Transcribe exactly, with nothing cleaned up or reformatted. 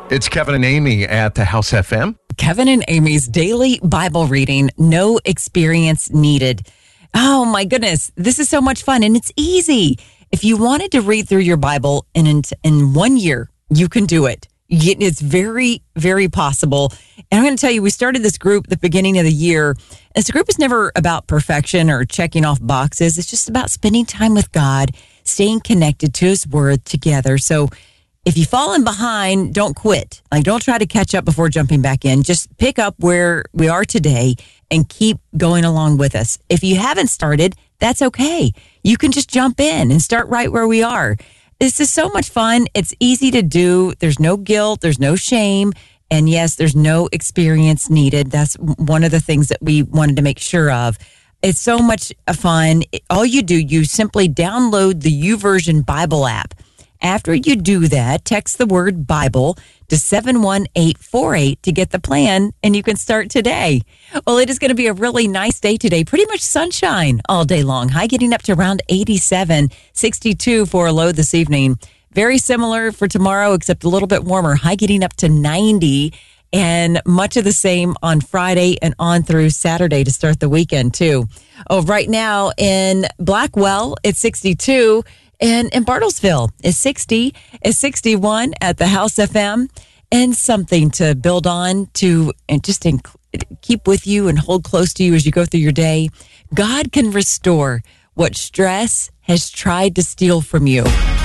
It's Kevin and Amy at the House F M. Kevin and Amy's daily Bible reading, no experience needed. Oh my goodness, this is so much fun and it's easy. If you wanted to read through your Bible in, in, in one year, you can do it. It's very, very possible. And I'm going to tell you, we started this group at the beginning of the year. This group is never about perfection or checking off boxes. It's just about spending time with God, staying connected to His Word together. So if you've fallen behind, don't quit. Like, don't try to catch up before jumping back in. Just pick up where we are today and keep going along with us. If you haven't started, that's okay. You can just jump in and start right where we are. This is so much fun. It's easy to do. There's no guilt. There's no shame. And yes, there's no experience needed. That's one of the things that we wanted to make sure of. It's so much fun. All you do, you simply download the YouVersion Bible app. After you do that, text the word Bible to seven one eight four eight to get the plan, and you can start today. Well, it is going to be a really nice day today. Pretty much sunshine all day long. High getting up to around eighty-seven, sixty-two for a low this evening. Very similar for tomorrow, except a little bit warmer. High getting up to ninety, and much of the same on Friday and on through Saturday to start the weekend, too. Oh, right now in Blackwell, it's sixty-two. And in Bartlesville is sixty, is sixty-one at the House F M, and something to build on to and just inc- keep with you and hold close to you as you go through your day. God can restore what stress has tried to steal from you.